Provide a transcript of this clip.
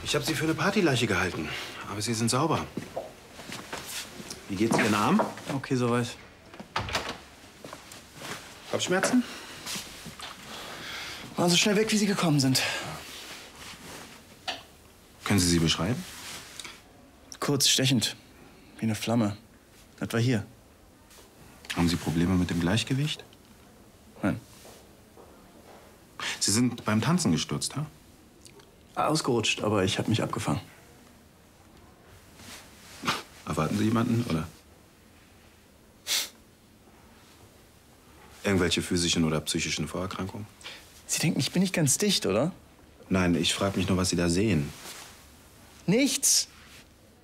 Ich habe Sie für eine Partyleiche gehalten, aber Sie sind sauber. Wie geht's Ihren Arm? Okay, soweit. Kopfschmerzen? Waren so schnell weg, wie Sie gekommen sind. Können Sie sie beschreiben? Kurz, stechend. Wie eine Flamme. Das war hier. Haben Sie Probleme mit dem Gleichgewicht? Nein. Sie sind beim Tanzen gestürzt, ha? Ausgerutscht, aber ich habe mich abgefangen. Erwarten Sie jemanden, oder? Irgendwelche physischen oder psychischen Vorerkrankungen? Sie denken, ich bin nicht ganz dicht, oder? Nein, ich frage mich nur, was Sie da sehen. Nichts.